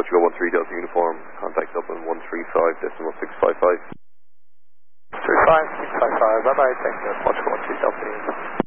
Portugal 13 Delta Uniform, contact Dublin 135.655. 35655, bye bye, thank you, Portugal 13 Delta Uniform.